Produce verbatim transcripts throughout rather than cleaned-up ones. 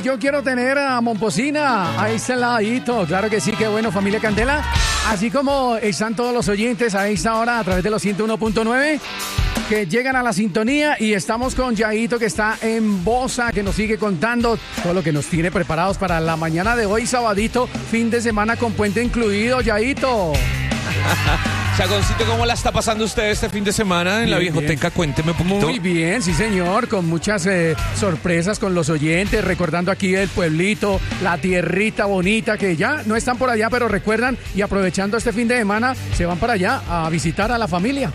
yo quiero tener a Momposina ahí está el ladito. Claro que sí, qué bueno, familia Candela. Así como están todos los oyentes a esta hora a través de los ciento uno punto nueve que llegan a la sintonía, y estamos con Yaito, que está en Bosa, que nos sigue contando todo lo que nos tiene preparados para la mañana de hoy, sabadito, fin de semana con puente incluido. Yaito. Chaconcito, ¿cómo la está pasando usted este fin de semana en bien, la viejoteca? Bien. Cuénteme un poquito. Muy bien, sí señor, con muchas eh, sorpresas con los oyentes, recordando aquí el pueblito, la tierrita bonita, que ya no están por allá, pero recuerdan, y aprovechando este fin de semana, se van para allá a visitar a la familia.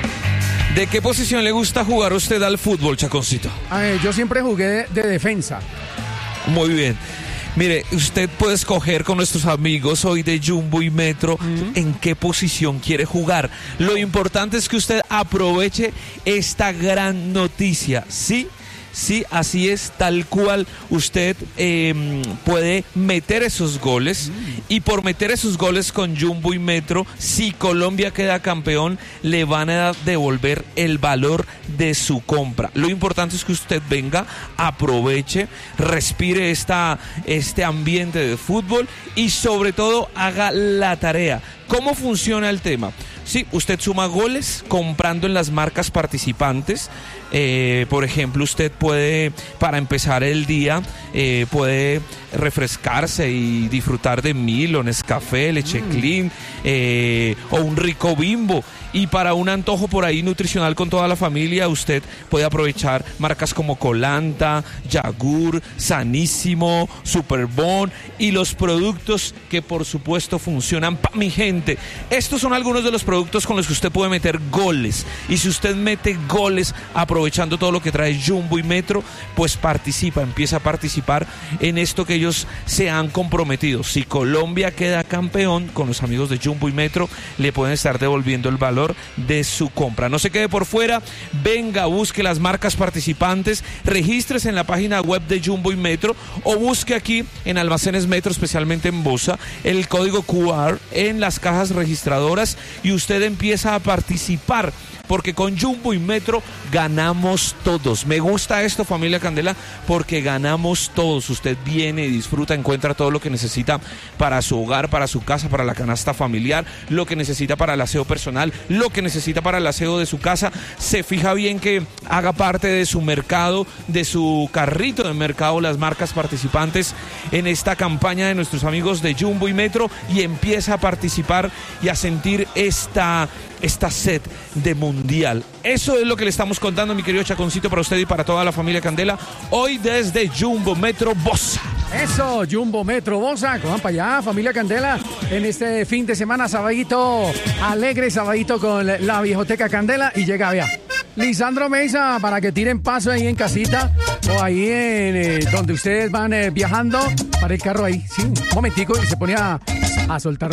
¿De qué posición le gusta jugar usted al fútbol, Chaconcito? Eh, yo siempre jugué de, de defensa. Muy bien. Mire, usted puede escoger con nuestros amigos hoy de Jumbo y Metro uh-huh. en qué posición quiere jugar. Lo importante es que usted aproveche esta gran noticia, ¿sí? Sí, así es, tal cual. Usted eh, puede meter esos goles mm. y por meter esos goles con Jumbo y Metro, si Colombia queda campeón, le van a devolver el valor de su compra. Lo importante es que usted venga, aproveche, respire esta, este ambiente de fútbol y sobre todo haga la tarea. ¿Cómo funciona el tema? Sí, usted suma goles comprando en las marcas participantes. Eh, por ejemplo, usted puede, para empezar el día, eh, puede refrescarse y disfrutar de Milo, Nescafé, Leche mm. Clean eh, o un rico Bimbo. Y para un antojo por ahí nutricional con toda la familia, usted puede aprovechar marcas como Colanta, Yagur, Sanísimo, Superbon y los productos que por supuesto funcionan para mi gente. Estos son algunos de los productos con los que usted puede meter goles. Y si usted mete goles aprovechando todo lo que trae Jumbo y Metro, pues participa, empieza a participar en esto que ellos se han comprometido. Si Colombia queda campeón, con los amigos de Jumbo y Metro le pueden estar devolviendo el valor de su compra. No se quede por fuera, venga, busque las marcas participantes, regístrese en la página web de Jumbo y Metro o busque aquí en Almacenes Metro, especialmente en Bosa, el código Q R en las cajas registradoras y usted empieza a participar, porque con Jumbo y Metro ganamos todos. Me gusta esto, familia Candela, porque ganamos todos. Usted viene y disfruta, encuentra todo lo que necesita para su hogar, para su casa, para la canasta familiar, lo que necesita para el aseo personal, lo que necesita para el aseo de su casa. Se fija bien que haga parte de su mercado, de su carrito de mercado, las marcas participantes en esta campaña de nuestros amigos de Jumbo y Metro, y empieza a participar y a sentir esta, esta sed de mundial. Eso es lo que le estamos contando, mi querido Chaconcito, para usted y para toda la familia Candela, hoy desde Jumbo Metro Bosa. Eso, Jumbo Metro Bosa, cojan para allá, familia Candela, en este fin de semana, sabadito alegre, sabadito con la viejoteca Candela, y llega, vea, Lisandro Mesa, para que tiren paso ahí en casita, o ahí en eh, donde ustedes van eh, viajando, para el carro ahí, sí, un momentico, y se pone a, a soltar